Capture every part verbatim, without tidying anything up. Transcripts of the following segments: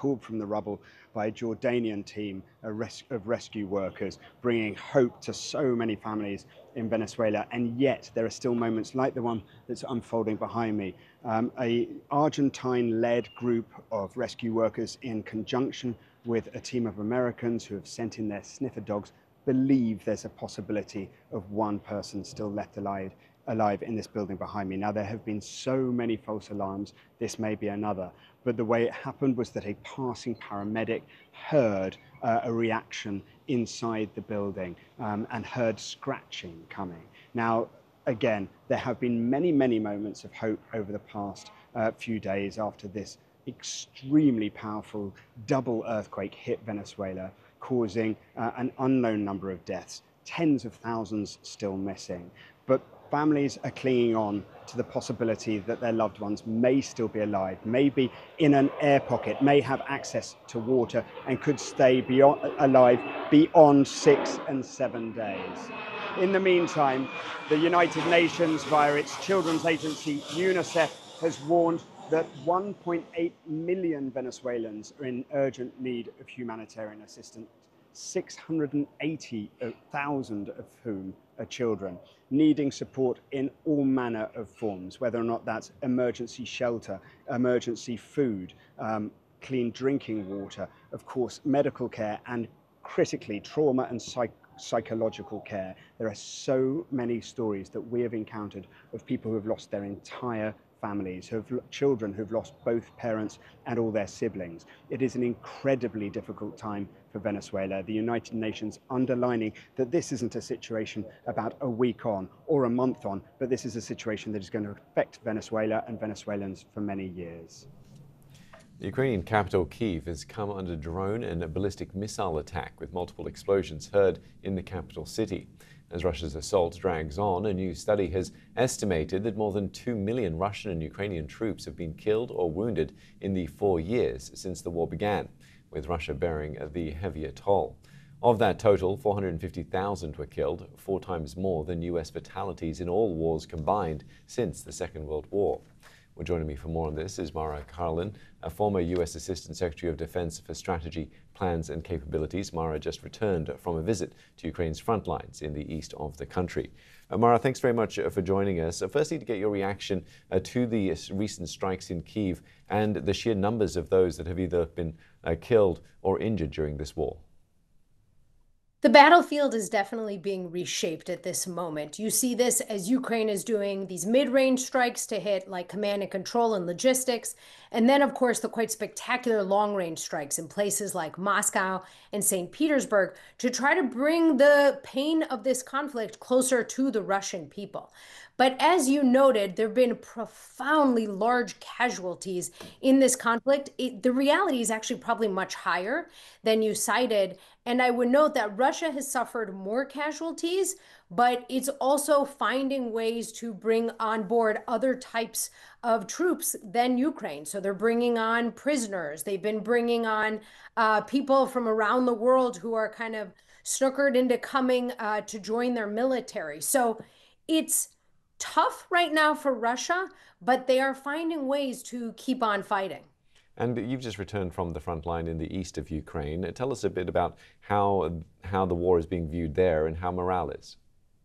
pulled from the rubble by a Jordanian team of rescue workers, bringing hope to so many families in Venezuela. And yet there are still moments like the one that's unfolding behind me. Um, a Argentine-led group of rescue workers in conjunction with a team of Americans who have sent in their sniffer dogs believe there's a possibility of one person still left alive alive in this building behind me. Now, there have been so many false alarms, this may be another, but the way it happened was that a passing paramedic heard uh, a reaction inside the building um, and heard scratching coming. Now, again, there have been many, many moments of hope over the past uh, few days after this extremely powerful double earthquake hit Venezuela, causing uh, an unknown number of deaths, tens of thousands still missing. But families are clinging on to the possibility that their loved ones may still be alive, may be in an air pocket, may have access to water, and could stay beyond, alive beyond six and seven days. In the meantime, the United Nations, via its children's agency UNICEF, has warned that one point eight million Venezuelans are in urgent need of humanitarian assistance, six hundred eighty thousand of whom are children, needing support in all manner of forms, whether or not that's emergency shelter, emergency food, um, clean drinking water, of course, medical care, and critically, trauma and psych psychological care. There are so many stories that we have encountered of people who have lost their entire families, who have children who've lost both parents and all their siblings. It is an incredibly difficult time for Venezuela. The United Nations underlining that this isn't a situation about a week on or a month on, but this is a situation that is going to affect Venezuela and Venezuelans for many years. The Ukrainian capital, Kyiv, has come under drone and ballistic missile attack, with multiple explosions heard in the capital city. As Russia's assault drags on, a new study has estimated that more than two million Russian and Ukrainian troops have been killed or wounded in the four years since the war began, with Russia bearing the heavier toll. Of that total, four hundred fifty thousand were killed, four times more than U S fatalities in all wars combined since the Second World War. Well, joining me for more on this is Mara Karlin, a former U S Assistant Secretary of Defense for Strategy, Plans and Capabilities. Mara just returned from a visit to Ukraine's front lines in the east of the country. Uh, Mara, thanks very much uh, for joining us. Uh, firstly, to get your reaction uh, to the uh, recent strikes in Kyiv and the sheer numbers of those that have either been uh, killed or injured during this war. The battlefield is definitely being reshaped at this moment. You see this as Ukraine is doing these mid-range strikes to hit like command and control and logistics. And then, of course, the quite spectacular long-range strikes in places like Moscow and Saint Petersburg to try to bring the pain of this conflict closer to the Russian people. But as you noted, there have been profoundly large casualties in this conflict. It, the reality is actually probably much higher than you cited. And I would note that Russia has suffered more casualties, but it's also finding ways to bring on board other types of troops than Ukraine. So they're bringing on prisoners. They've been bringing on uh, people from around the world who are kind of snookered into coming uh, to join their military. So it's tough right now for Russia, but they are finding ways to keep on fighting. And you've just returned from the front line in the east of Ukraine. Tell us a bit about how, how the war is being viewed there and how morale is.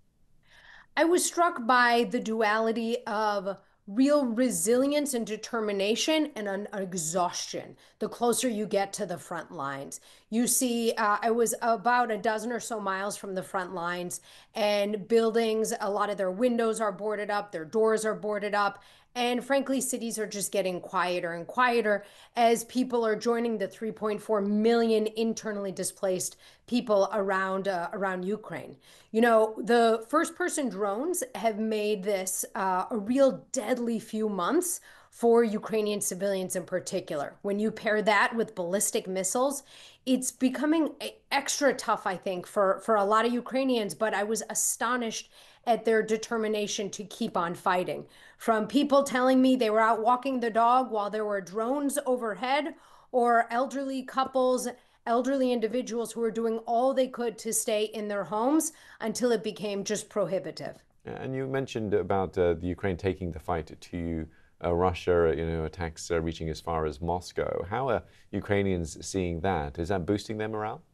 I was struck by the duality of real resilience and determination and an exhaustion the closer you get to the front lines. You see, uh, I was about a dozen or so miles from the front lines, and buildings, a lot of their windows are boarded up, their doors are boarded up, and frankly, cities are just getting quieter and quieter as people are joining the three point four million internally displaced people around uh, around Ukraine. You know, the first-person drones have made this uh, a real deadly few months for Ukrainian civilians in particular. When you pair that with ballistic missiles, it's becoming extra tough, I think, for, for a lot of Ukrainians, but I was astonished at their determination to keep on fighting. From people telling me they were out walking the dog while there were drones overhead, or elderly couples, elderly individuals who were doing all they could to stay in their homes until it became just prohibitive. And you mentioned about uh, the Ukraine taking the fight to uh, Russia, you know, attacks uh, reaching as far as Moscow. How are Ukrainians seeing that? Is that boosting their morale?